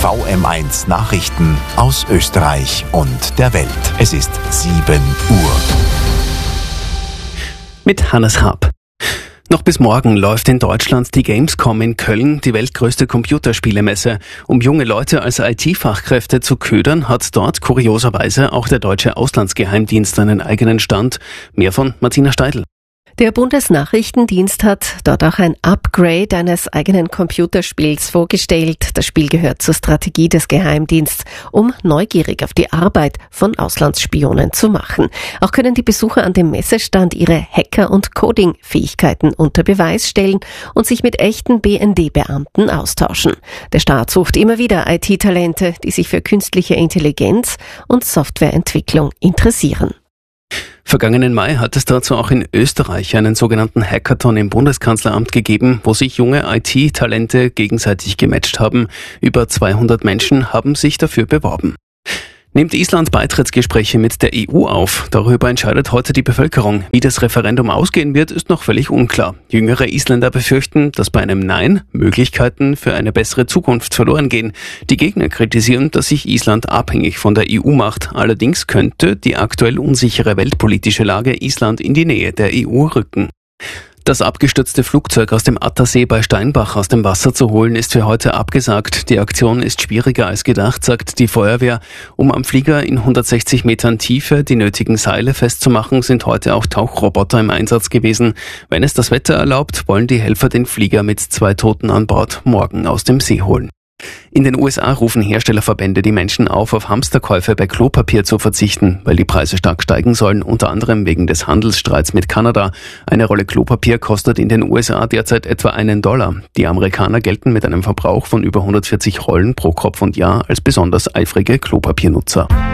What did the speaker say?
VM1 Nachrichten aus Österreich und der Welt. Es ist 7 Uhr. Mit Hannes Haab. Noch bis morgen läuft in Deutschland die Gamescom in Köln, die weltgrößte Computerspielemesse. Um junge Leute als IT-Fachkräfte zu ködern, hat dort kurioserweise auch der deutsche Auslandsgeheimdienst einen eigenen Stand. Mehr von Martina Steidl. Der Bundesnachrichtendienst hat dort auch ein Upgrade eines eigenen Computerspiels vorgestellt. Das Spiel gehört zur Strategie des Geheimdienstes, um neugierig auf die Arbeit von Auslandsspionen zu machen. Auch können die Besucher an dem Messestand ihre Hacker- und Coding-Fähigkeiten unter Beweis stellen und sich mit echten BND-Beamten austauschen. Der Staat sucht immer wieder IT-Talente, die sich für künstliche Intelligenz und Softwareentwicklung interessieren. Vergangenen Mai hat es dazu auch in Österreich einen sogenannten Hackathon im Bundeskanzleramt gegeben, wo sich junge IT-Talente gegenseitig gematcht haben. Über 200 Menschen haben sich dafür beworben. Nimmt Island Beitrittsgespräche mit der EU auf? Darüber entscheidet heute die Bevölkerung. Wie das Referendum ausgehen wird, ist noch völlig unklar. Jüngere Isländer befürchten, dass bei einem Nein Möglichkeiten für eine bessere Zukunft verloren gehen. Die Gegner kritisieren, dass sich Island abhängig von der EU macht. Allerdings könnte die aktuell unsichere weltpolitische Lage Island in die Nähe der EU rücken. Das abgestürzte Flugzeug aus dem Attersee bei Steinbach aus dem Wasser zu holen, ist für heute abgesagt. Die Aktion ist schwieriger als gedacht, sagt die Feuerwehr. Um am Flieger in 160 Metern Tiefe die nötigen Seile festzumachen, sind heute auch Tauchroboter im Einsatz gewesen. Wenn es das Wetter erlaubt, wollen die Helfer den Flieger mit 2 Toten an Bord morgen aus dem See holen. In den USA rufen Herstellerverbände die Menschen auf Hamsterkäufe bei Klopapier zu verzichten, weil die Preise stark steigen sollen, unter anderem wegen des Handelsstreits mit Kanada. Eine Rolle Klopapier kostet in den USA derzeit etwa $1. Die Amerikaner gelten mit einem Verbrauch von über 140 Rollen pro Kopf und Jahr als besonders eifrige Klopapiernutzer.